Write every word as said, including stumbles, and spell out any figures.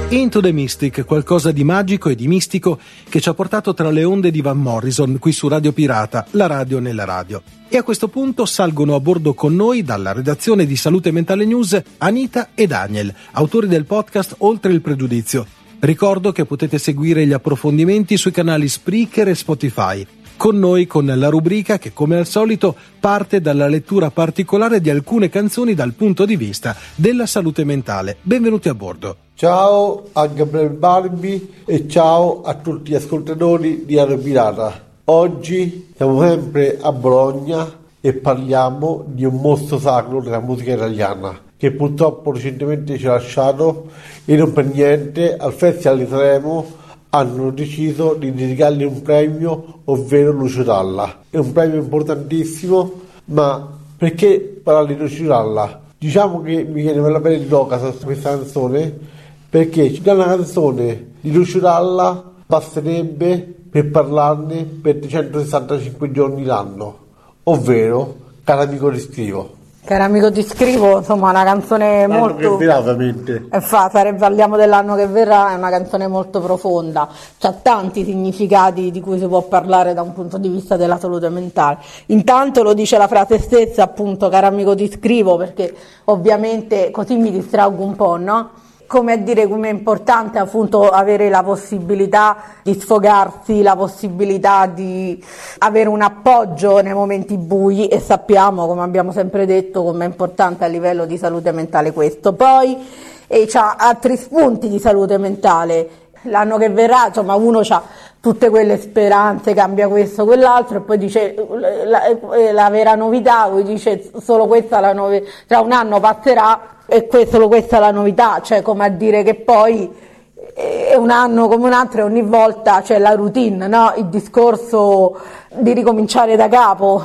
Into the Mystic, qualcosa di magico e di mistico che ci ha portato tra le onde di Van Morrison qui su Radio Pirata, la radio nella radio. E a questo punto salgono a bordo con noi dalla redazione di Salute Mentale News Anita e Daniel, autori del podcast Oltre il Pregiudizio. Ricordo che potete seguire gli approfondimenti sui canali Spreaker e Spotify. Con noi con la rubrica che, come al solito, parte dalla lettura particolare di alcune canzoni dal punto di vista della salute mentale. Benvenuti a bordo. Ciao a Gabriele Barbi e ciao a tutti gli ascoltatori di Radio Pirata. Oggi siamo sempre a Bologna e parliamo di un mostro sacro della musica italiana che purtroppo recentemente ci ha lasciato e non per niente al Festival di Sanremo hanno deciso di dedicargli un premio, ovvero Lucio Dalla. È un premio importantissimo, ma perché parlare di Lucio Dalla? Diciamo che mi viene per la pelle di loca su questa canzone, perché già una canzone di Lucio Dalla basterebbe per parlarne per trecentosessantacinque giorni l'anno, ovvero Caro amico ti scrivo. Caro amico ti scrivo, insomma, una canzone l'anno molto... che verrà, ovviamente. E fa, sarebbe, parliamo dell'anno che verrà, è una canzone molto profonda, c'ha tanti significati di cui si può parlare da un punto di vista della salute mentale. Intanto lo dice la frase stessa, appunto, caro amico ti scrivo, perché ovviamente così mi distraggo un po', no? Come a dire come è importante appunto avere la possibilità di sfogarsi, la possibilità di avere un appoggio nei momenti bui, e sappiamo, come abbiamo sempre detto, come è importante a livello di salute mentale questo. Poi e c'ha altri spunti di salute mentale. L'anno che verrà, insomma, uno c'ha tutte quelle speranze, cambia questo, quell'altro, e poi dice la, la vera novità, poi dice solo questa la nove, tra un anno passerà e questo, solo questa è la novità, cioè come a dire che poi è un anno come un altro e ogni volta c'è la routine, no? Il discorso di ricominciare da capo.